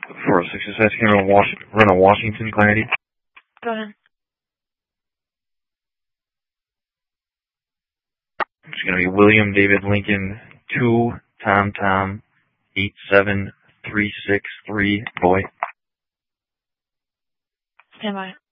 406 is asking run a Washington Clarity. Go ahead. It's going to be William David Lincoln 2 Tom Tom 87363 boy. Stand by.